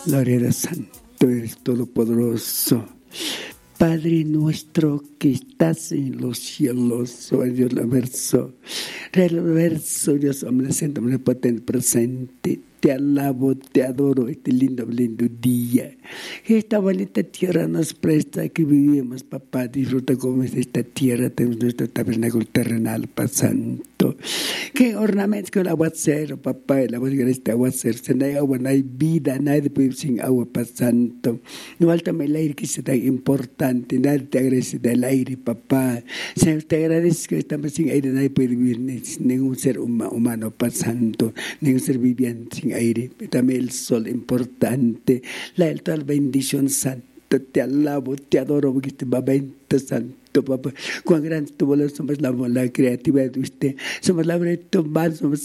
Gloria al Santo, eres todopoderoso. Padre nuestro que estás en los cielos, oh Dios reverso, Dios omnisciente, omnipotente, presente. Te alabo, te adoro este lindo día. Esta bonita tierra nos presta que vivimos, papá. Disfruta como es esta tierra, tenemos nuestro tabernáculo terrenal, Padre Santo. Que ornamentos con el aguacero, papá, el aguacero, este aguacero. Si no hay agua, no hay vida, nadie puede vivir sin agua, Padre Santo. No faltame el aire que es tan importante, nadie te agradece del aire, papá. Señor, te agradezco que estamos sin aire, nadie puede vivir, ningún ser humano, Padre Santo, ningún ser viviente sin aire. También el sol importante, la toda bendición, Santo, te alabo, te adoro, porque este momento, Santo, papá, cuán grande tu voluntad, somos la creatividad de usted, somos la obra de tu mano, somos